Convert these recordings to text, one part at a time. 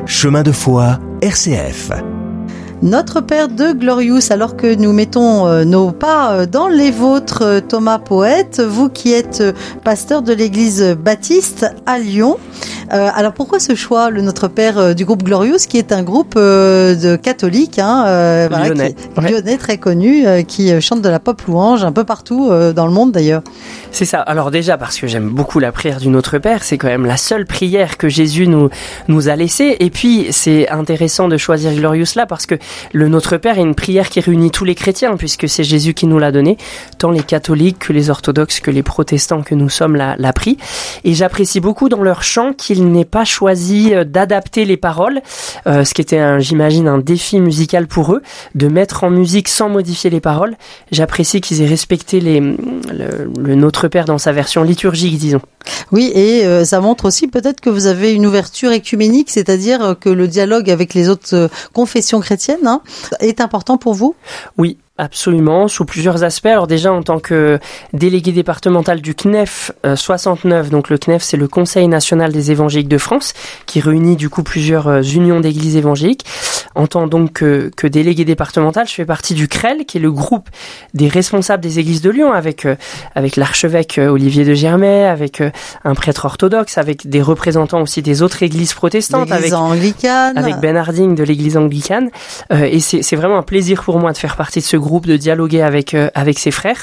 Chemin de foi, RCF. Notre Père de Glorious, alors que nous mettons nos pas dans les vôtres, Thomas Poète, vous qui êtes pasteur de l'église baptiste à Lyon. Alors pourquoi ce choix, le Notre Père du groupe Glorious, qui est un groupe de catholiques, lyonnais, lyonnais très connu, qui chante de la pop louange un peu partout dans le monde d'ailleurs. C'est ça. Alors déjà, parce que j'aime beaucoup la prière du Notre Père, c'est quand même la seule prière que Jésus nous a laissée. Et puis, c'est intéressant de choisir Glorious là, parce que le Notre Père est une prière qui réunit tous les chrétiens, puisque c'est Jésus qui nous l'a donné. Tant les catholiques que les orthodoxes que les protestants que nous sommes l'a pris. Et j'apprécie beaucoup dans leur chant qu'il n'ait pas choisi d'adapter les paroles, ce qui était, j'imagine, un défi musical pour eux, de mettre en musique sans modifier les paroles. J'apprécie qu'ils aient respecté le Notre Père dans sa version liturgique, disons. Oui, et ça montre aussi peut-être que vous avez une ouverture œcuménique, c'est-à-dire que le dialogue avec les autres confessions chrétiennes est important pour vous ? Oui. Absolument, sous plusieurs aspects. Alors déjà, en tant que délégué départemental du CNEF 69, donc le CNEF, c'est le Conseil national des évangéliques de France, qui réunit du coup plusieurs unions d'églises évangéliques. En tant donc que délégué départemental, je fais partie du CREL, qui est le groupe des responsables des églises de Lyon, avec l'archevêque Olivier de Germay, avec un prêtre orthodoxe, avec des représentants aussi des autres églises protestantes, l'église anglicane, avec Ben Harding de l'église anglicane. Et c'est vraiment un plaisir pour moi de faire partie de ce groupe, de dialoguer avec ses frères.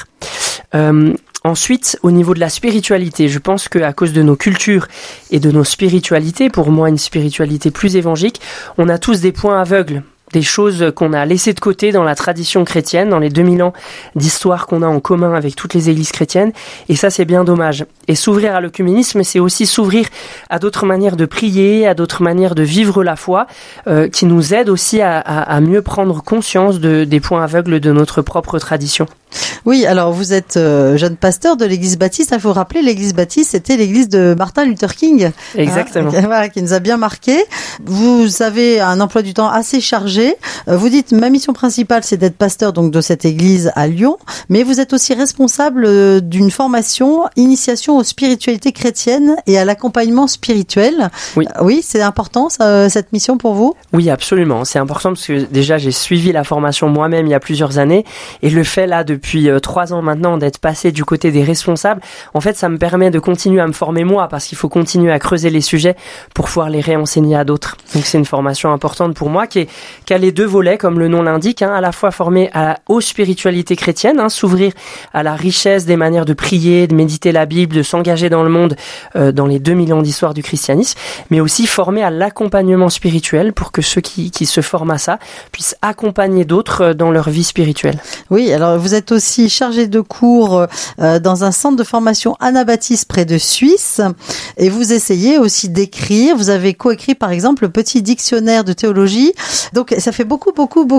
Ensuite, au niveau de la spiritualité, je pense qu'à cause de nos cultures et de nos spiritualités, pour moi une spiritualité plus évangélique, on a tous des points aveugles, des choses qu'on a laissées de côté dans la tradition chrétienne, dans les 2000 ans d'histoire qu'on a en commun avec toutes les églises chrétiennes, et ça c'est bien dommage. Et s'ouvrir à l'œcuménisme, c'est aussi s'ouvrir à d'autres manières de prier, à d'autres manières de vivre la foi, qui nous aident aussi à mieux prendre conscience des points aveugles de notre propre tradition. Oui, alors vous êtes jeune pasteur de l'église baptiste. Il faut rappeler, l'église baptiste, c'était l'église de Martin Luther King. Exactement. Qui nous a bien marqué. Vous avez un emploi du temps assez chargé. Vous dites, ma mission principale, c'est d'être pasteur donc de cette église à Lyon, mais vous êtes aussi responsable d'une formation, initiation aux spiritualités chrétiennes et à l'accompagnement spirituel. Oui, c'est important, cette mission pour vous ? Oui, absolument. C'est important parce que déjà, j'ai suivi la formation moi-même il y a plusieurs années, et le fait là depuis 3 ans maintenant d'être passé du côté des responsables, en fait ça me permet de continuer à me former moi, parce qu'il faut continuer à creuser les sujets pour pouvoir les réenseigner à d'autres. Donc c'est une formation importante pour moi qui a les 2 volets comme le nom l'indique, à la fois former aux spiritualités chrétiennes, s'ouvrir à la richesse des manières de prier, de méditer la Bible, de s'engager dans le monde dans les 2000 ans d'histoire du christianisme, mais aussi former à l'accompagnement spirituel pour que ceux qui se forment à ça puissent accompagner d'autres dans leur vie spirituelle. Oui, alors vous êtes aussi chargé de cours dans un centre de formation anabaptiste près de Suisse, et vous essayez aussi d'écrire. Vous avez coécrit par exemple le petit dictionnaire de théologie. Donc ça fait beaucoup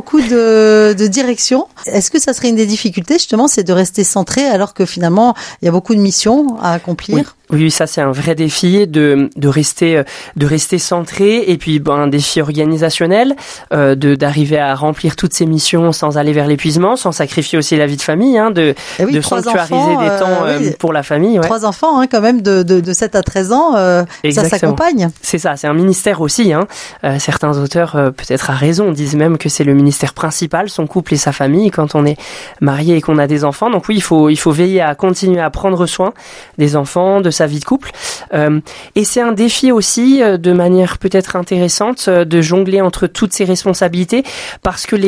de directions. Est-ce que ça serait une des difficultés justement, c'est de rester centré alors que finalement il y a beaucoup de missions à accomplir ? Oui, ça c'est un vrai défi de rester centré, et puis un défi organisationnel d'arriver à remplir toutes ces missions sans aller vers l'épuisement, sans sacrifier aussi la vie de famille, de sanctuariser des temps pour la famille. 3 enfants quand même de 7 à 13 ans, ça s'accompagne. C'est ça, c'est un ministère aussi. Certains auteurs, peut-être à raison, disent même que c'est le ministère principal, son couple et sa famille, quand on est marié et qu'on a des enfants. Donc oui, il faut veiller à continuer à prendre soin des enfants, de sa vie de couple. Et c'est un défi aussi, de manière peut-être intéressante, de jongler entre toutes ces responsabilités, parce que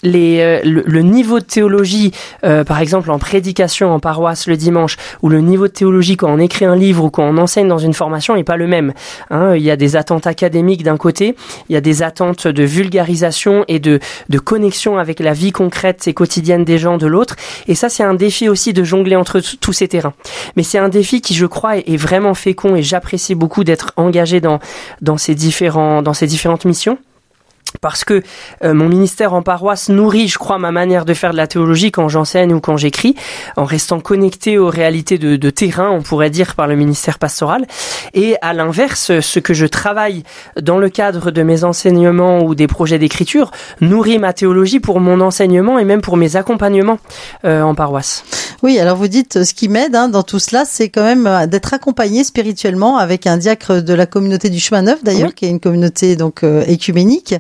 le niveau de théologie, par exemple en prédication en paroisse le dimanche, ou le niveau de théologie quand on écrit un livre ou quand on enseigne dans une formation n'est pas le même. Il y a des attentes académiques d'un côté, il y a des attentes de vulgarisation et de connexion avec la vie concrète et quotidienne des gens de l'autre, et ça c'est un défi aussi de jongler entre tous ces terrains. Mais c'est un défi qui, je crois, est vraiment fécond, et j'apprécie beaucoup d'être engagé dans ces différentes missions. parce que mon ministère en paroisse nourrit, je crois, ma manière de faire de la théologie quand j'enseigne ou quand j'écris, en restant connecté aux réalités de terrain, on pourrait dire, par le ministère pastoral. Et à l'inverse, ce que je travaille dans le cadre de mes enseignements ou des projets d'écriture nourrit ma théologie pour mon enseignement et même pour mes accompagnements en paroisse. Oui, alors vous dites, ce qui m'aide dans tout cela, c'est quand même d'être accompagné spirituellement avec un diacre de la communauté du Chemin Neuf, d'ailleurs, oui, qui est une communauté donc écuménique,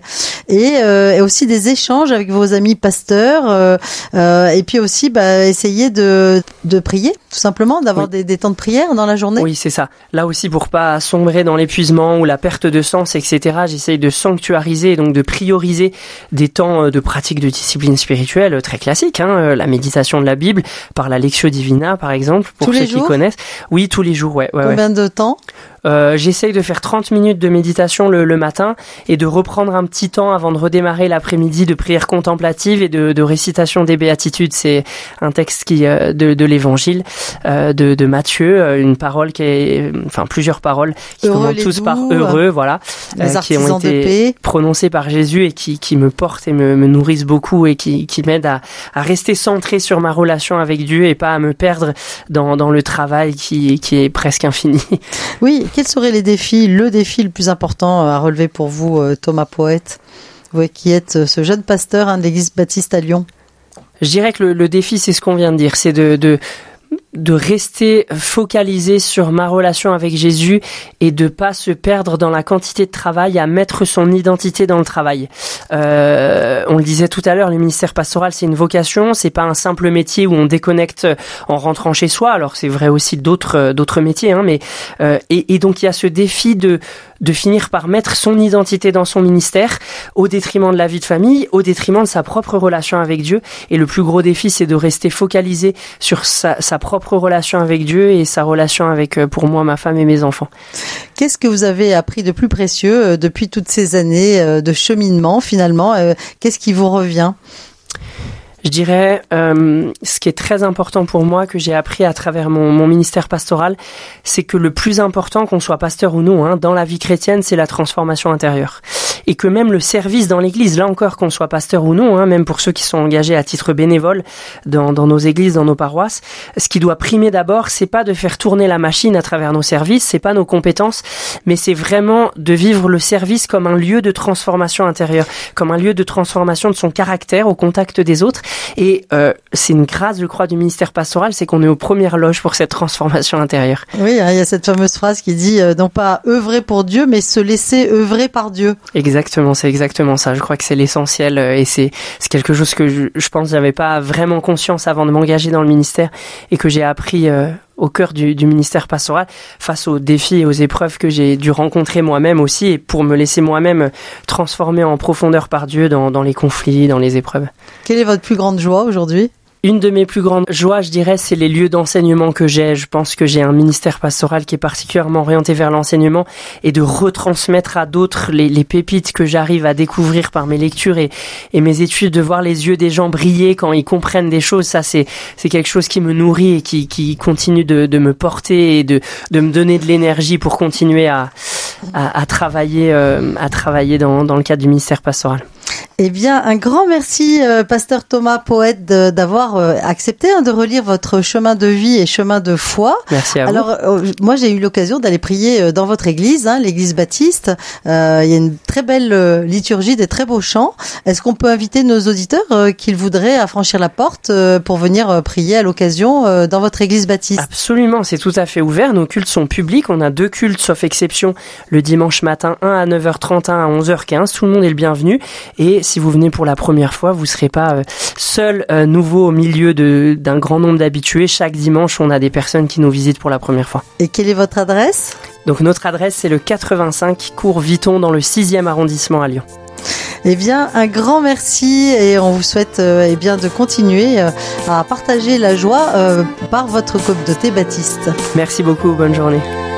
et aussi des échanges avec vos amis pasteurs, et puis aussi essayer de prier, tout simplement, d'avoir oui, des temps de prière dans la journée. Oui, c'est ça. Là aussi, pour pas sombrer dans l'épuisement ou la perte de sens, etc., j'essaye de sanctuariser, donc de prioriser des temps de pratique de discipline spirituelle très classique, la méditation de la Bible, par la Lectio Divina, par exemple, pour ceux qui connaissent. Oui, tous les jours, ouais. Combien de temps ? J'essaye de faire 30 minutes de méditation le matin et de reprendre un petit temps avant de redémarrer l'après-midi de prière contemplative et de récitation des béatitudes. C'est un texte de l'évangile de Matthieu, une parole plusieurs paroles qui commencent tous par heureux, voilà, qui ont été prononcées par Jésus et qui me portent et me nourrissent beaucoup et qui m'aident à rester centré sur ma relation avec Dieu et pas à me perdre dans le travail qui est presque infini. Oui. Quels seraient le défi le plus important à relever pour vous, Thomas Poët, vous qui êtes ce jeune pasteur de l'Église baptiste à Lyon? Je dirais que le défi, c'est ce qu'on vient de dire, c'est de rester focalisé sur ma relation avec Jésus et de pas se perdre dans la quantité de travail, à mettre son identité dans le travail. On le disait tout à l'heure, le ministère pastoral, c'est une vocation, c'est pas un simple métier où on déconnecte en rentrant chez soi. Alors c'est vrai aussi d'autres métiers, mais et donc il y a ce défi de finir par mettre son identité dans son ministère au détriment de la vie de famille, au détriment de sa propre relation avec Dieu. Et le plus gros défi, c'est de rester focalisé sur sa propre relation avec Dieu et sa relation avec, pour moi, ma femme et mes enfants. Qu'est-ce que vous avez appris de plus précieux depuis toutes ces années de cheminement, finalement? Qu'est-ce qui vous revient? Je dirais, ce qui est très important pour moi, que j'ai appris à travers mon ministère pastoral, c'est que le plus important, qu'on soit pasteur ou non, dans la vie chrétienne, c'est la transformation intérieure. Et que même le service dans l'église, là encore, qu'on soit pasteur ou non, même pour ceux qui sont engagés à titre bénévole dans nos églises, dans nos paroisses, ce qui doit primer d'abord, c'est pas de faire tourner la machine à travers nos services, c'est pas nos compétences, mais c'est vraiment de vivre le service comme un lieu de transformation intérieure, comme un lieu de transformation de son caractère au contact des autres. Et c'est une grâce, je crois, du ministère pastoral, c'est qu'on est aux premières loges pour cette transformation intérieure. Oui, il y a cette fameuse phrase qui dit non pas œuvrer pour Dieu, mais se laisser œuvrer par Dieu. Exactement, c'est exactement ça. Je crois que c'est l'essentiel et c'est quelque chose que je pense que j'avais pas vraiment conscience avant de m'engager dans le ministère et que j'ai appris au cœur du ministère pastoral face aux défis et aux épreuves que j'ai dû rencontrer moi-même aussi et pour me laisser moi-même transformer en profondeur par Dieu dans les conflits, dans les épreuves. Quelle est votre plus grande joie aujourd'hui ? Une de mes plus grandes joies, je dirais, c'est les lieux d'enseignement que j'ai. Je pense que j'ai un ministère pastoral qui est particulièrement orienté vers l'enseignement et de retransmettre à d'autres les pépites que j'arrive à découvrir par mes lectures et mes études, de voir les yeux des gens briller quand ils comprennent des choses. Ça, c'est quelque chose qui me nourrit et qui continue de me porter et de me donner de l'énergie pour continuer à travailler dans le cadre du ministère pastoral. Eh bien, un grand merci, pasteur Thomas Poët, d'avoir accepté de relire votre chemin de vie et chemin de foi. Merci à vous. Alors, moi, j'ai eu l'occasion d'aller prier dans votre église, l'église baptiste. Il y a une très belle liturgie, des très beaux chants. Est-ce qu'on peut inviter nos auditeurs qu'ils voudraient franchir la porte pour venir prier à l'occasion dans votre église baptiste? Absolument, c'est tout à fait ouvert. Nos cultes sont publics. On a 2 cultes, sauf exception, le dimanche matin, un à 9h30, un à 11h15. Tout le monde est le bienvenu. Et si vous venez pour la première fois, vous ne serez pas seul, nouveau au milieu d'un grand nombre d'habitués. Chaque dimanche, on a des personnes qui nous visitent pour la première fois. Et quelle est votre adresse ? Donc notre adresse, c'est le 85 cours Viton dans le 6e arrondissement à Lyon. Eh bien, un grand merci et on vous souhaite de continuer à partager la joie par votre communauté baptiste. Merci beaucoup, bonne journée.